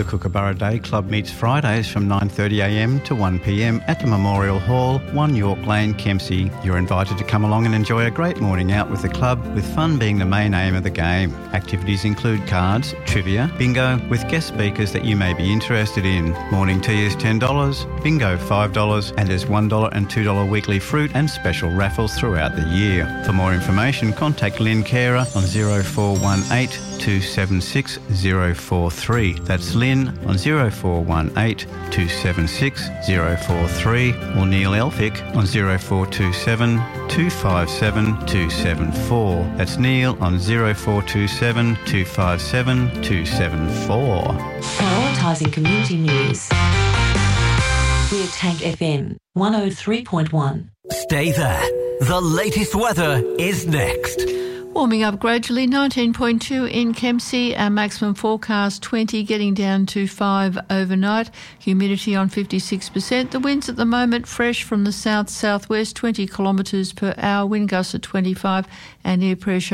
The Kookaburra Day Club meets Fridays from 9:30am to 1pm at the Memorial Hall, 1 York Lane, Kempsey. You're invited to come along and enjoy a great morning out with the club, with fun being the main aim of the game. Activities include cards, trivia, bingo, with guest speakers that you may be interested in. Morning tea is $10, bingo $5, and there's $1 and $2 weekly fruit and special raffles throughout the year. For more information, contact Lynn Carer on 0418 276 043. That's Lynn on 0418 276 043, or Neil Elphick on 0427 257 274. That's Neil on 0427 257 274. Prioritising community news. We're Tank FM 103.1. Stay there. The latest weather is next. Warming up gradually, 19.2 in Kempsey, our maximum forecast 20, getting down to 5 overnight. Humidity on 56%. The winds at the moment fresh from the south-southwest, 20 kilometres per hour, wind gusts at 25, and air pressure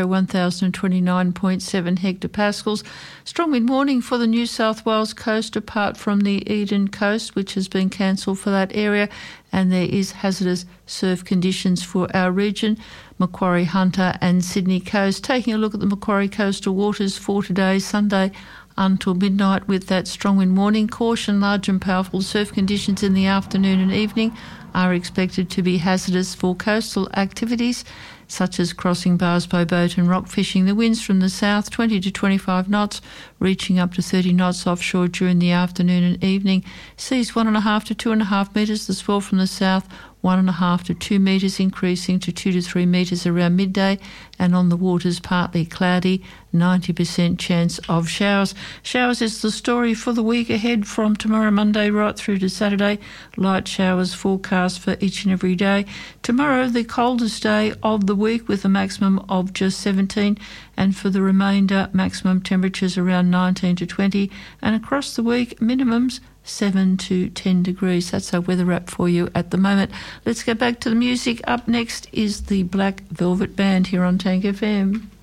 1,029.7 hectopascals. Strong wind warning for the New South Wales coast, apart from the Eden coast, which has been cancelled for that area, and there is hazardous surf conditions for our region. Macquarie, Hunter and Sydney coast. Taking a look at the Macquarie coastal waters for today, Sunday until midnight, with that strong wind warning. Caution, large and powerful surf conditions in the afternoon and evening are expected to be hazardous for coastal activities such as crossing bars by boat and rock fishing. The winds from the south 20 to 25 knots, reaching up to 30 knots offshore during the afternoon and evening. Seas 1.5 to 2.5 metres. The swell from the south 1.5 to 2 metres, increasing to 2 to 3 metres around midday, and on the waters partly cloudy, 90% chance of showers. Showers is the story for the week ahead from tomorrow Monday right through to Saturday. Light showers forecast for each and every day. Tomorrow, the coldest day of the week with a maximum of just 17, and for the remainder, maximum temperatures around 19 to 20, and across the week, minimums 7 to 10 degrees. That's our weather wrap for you at the moment. Let's go back to the music. Up next is the Black Velvet Band here on Tank FM.